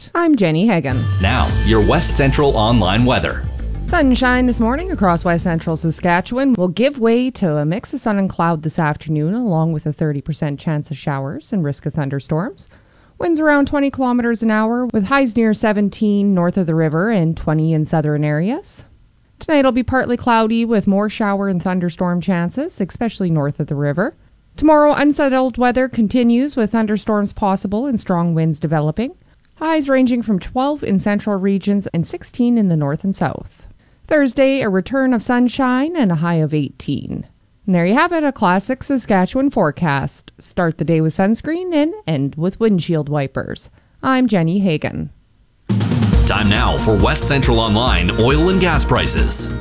West. I'm Jenny Hagan. Now, your West Central online weather. Sunshine this morning across West Central Saskatchewan will give way to a mix of sun and cloud this afternoon, along with a 30% chance of showers and risk of thunderstorms. Winds around 20 kilometers an hour, with highs near 17 north of the river and 20 in southern areas. Tonight will be partly cloudy with more shower and thunderstorm chances, especially north of the river. Tomorrow, unsettled weather continues with thunderstorms possible and strong winds developing. Highs ranging from 12 in central regions and 16 in the north and south. Thursday, a return of sunshine and a high of 18. And there you have it, a classic Saskatchewan forecast. Start the day with sunscreen and end with windshield wipers. I'm Jenny Hagan. Time now for West Central Online oil and gas prices.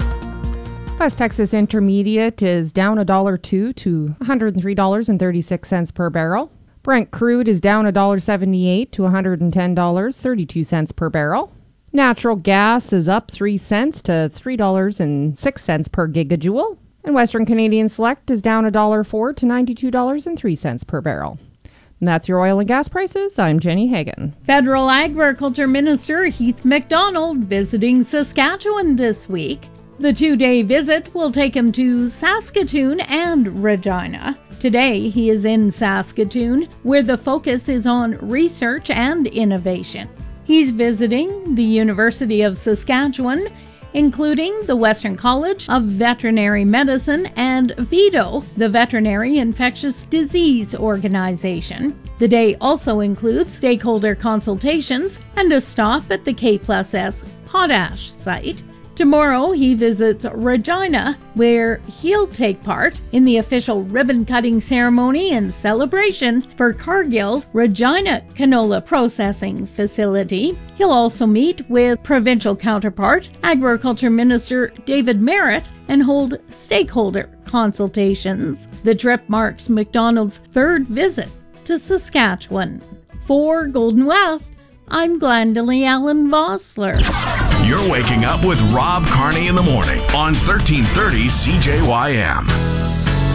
West Texas Intermediate is down $1.02 to $103.36 per barrel. Brent crude is down $1.78 to $110.32 per barrel. Natural gas is up 3 cents to $3.06 per gigajoule. And Western Canadian Select is down $1.04 to $92.03 per barrel. And that's your oil and gas prices. I'm Jenny Hagan. Federal Agriculture Minister Heath MacDonald visiting Saskatchewan this week. The 2-day visit will take him to Saskatoon and Regina. Today, he is in Saskatoon, where the focus is on research and innovation. He's visiting the University of Saskatchewan, including the Western College of Veterinary Medicine and VIDO, the Veterinary Infectious Disease Organization. The day also includes stakeholder consultations and a stop at the K+S potash site. Tomorrow, he visits Regina, where he'll take part in the official ribbon-cutting ceremony and celebration for Cargill's Regina Canola Processing Facility. He'll also meet with provincial counterpart, Agriculture Minister David Merritt, and hold stakeholder consultations. The trip marks MacDonald's third visit to Saskatchewan. For Golden West, I'm Glendalee Allen Vossler. You're waking up with Rob Carney in the morning on 1330 CJYM.